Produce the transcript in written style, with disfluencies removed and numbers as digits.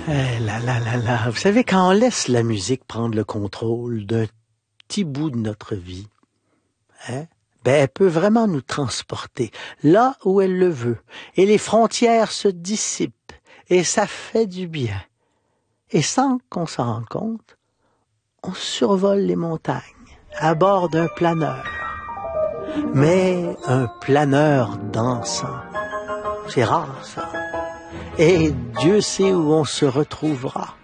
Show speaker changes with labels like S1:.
S1: Eh là là là là, vous savez, quand on laisse la musique prendre le contrôle d'un petit bout de notre vie, hein, ben elle peut vraiment nous transporter là où elle le veut. Et les frontières se dissipent et ça fait du bien. Et sans qu'on s'en rende compte, on survole les montagnes à bord d'un planeur. Mais un planeur dansant, c'est rare ça. Et Dieu sait où on se retrouvera.